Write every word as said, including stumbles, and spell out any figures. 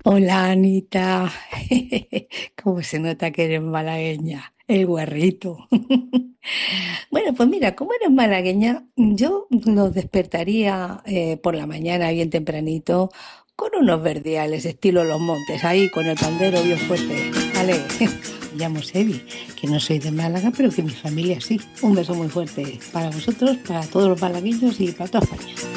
Hola Anita, ¿cómo se nota que eres malagueña? El guarrito. Bueno, pues mira, como eres malagueña, yo los despertaría eh, por la mañana bien tempranito con unos verdiales estilo Los Montes, ahí con el pandero bien fuerte. Vale, me llamo Sebi, que no soy de Málaga, pero que mi familia sí. Un beso muy fuerte para vosotros, para todos los malagueños y para toda España.